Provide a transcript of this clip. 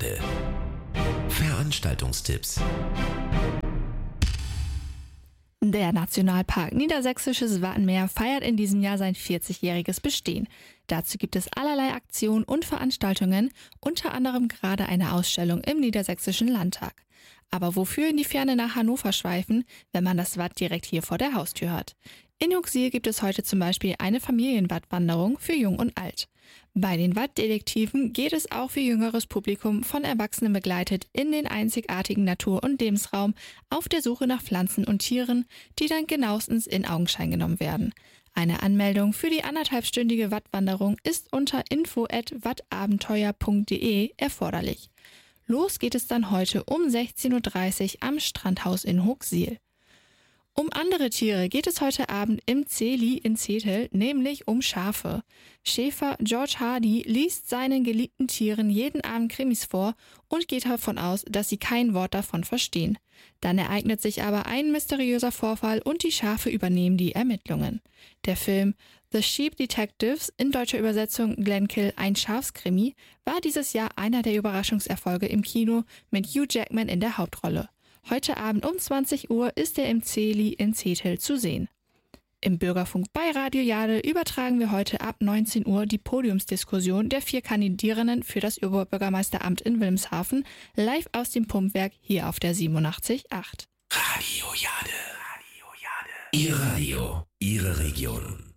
Jade. Veranstaltungstipps. Der Nationalpark Niedersächsisches Wattenmeer feiert in diesem Jahr sein 40-jähriges Bestehen. Dazu gibt es allerlei Aktionen und Veranstaltungen, unter anderem gerade eine Ausstellung im Niedersächsischen Landtag. Aber wofür in die Ferne nach Hannover schweifen, wenn man das Watt direkt hier vor der Haustür hat? In Huxil gibt es heute zum Beispiel eine Familienwattwanderung für Jung und Alt. Bei den Wattdetektiven geht es auch für jüngeres Publikum von Erwachsenen begleitet in den einzigartigen Natur- und Lebensraum auf der Suche nach Pflanzen und Tieren, die dann genauestens in Augenschein genommen werden. Eine Anmeldung für die 1,5-stündige Wattwanderung ist unter info@wattabenteuer.de erforderlich. Los geht es dann heute um 16:30 Uhr am Strandhaus in Huxil. Um andere Tiere geht es heute Abend im Zeli in Zetel, nämlich um Schafe. Schäfer George Hardy liest seinen geliebten Tieren jeden Abend Krimis vor und geht davon aus, dass sie kein Wort davon verstehen. Dann ereignet sich aber ein mysteriöser Vorfall und die Schafe übernehmen die Ermittlungen. Der Film The Sheep Detectives, in deutscher Übersetzung Glenkill, ein Schafskrimi, war dieses Jahr einer der Überraschungserfolge im Kino mit Hugh Jackman in der Hauptrolle. Heute Abend um 20 Uhr ist er im Zeli in Zetel zu sehen. Im Bürgerfunk bei Radio Jade übertragen wir heute ab 19 Uhr die Podiumsdiskussion der 4 Kandidierenden für das Oberbürgermeisteramt in Wilhelmshaven live aus dem Pumpwerk hier auf der 87.8. Radio Jade. Ihr Radio, Ihre Region.